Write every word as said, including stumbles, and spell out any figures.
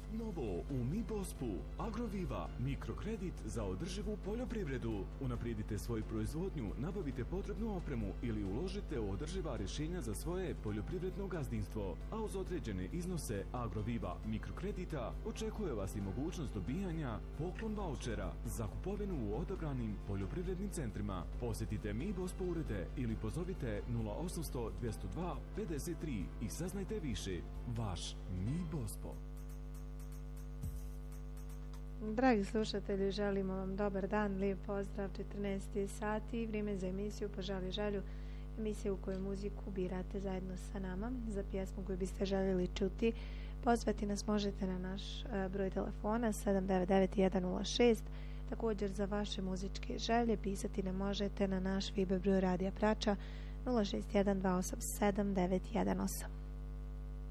Novo u Mi Bospu. Agroviva, mikrokredit za održivu poljoprivredu. Unaprijedite svoju proizvodnju, nabavite potrebnu opremu ili uložite u održiva rješenja za svoje poljoprivredno gazdinstvo. A uz određene iznose Agroviva mikrokredita očekuje vas i mogućnost dobijanja poklon vaučera za kupovinu u odabranim poljoprivrednim centrima. Posjetite Mi Bospu urede ili pozovite nula osamsto dvjesto dva pedeset tri i saznajte više. Vaš Mi Bospo. Dragi slušatelji, želimo vam dobar dan, lijep pozdrav, četrnaest sati, vrijeme za emisiju Poželi želju, emisiju u kojoj muziku birate zajedno sa nama. Za pjesmu koju biste željeli čuti, pozvati nas možete na naš broj telefona sedam devet devet jedan nula šest. Također za vaše muzičke želje pisati ne možete na naš Viber broj Radija Prača nula šest jedan dva osam sedam devet jedan osam.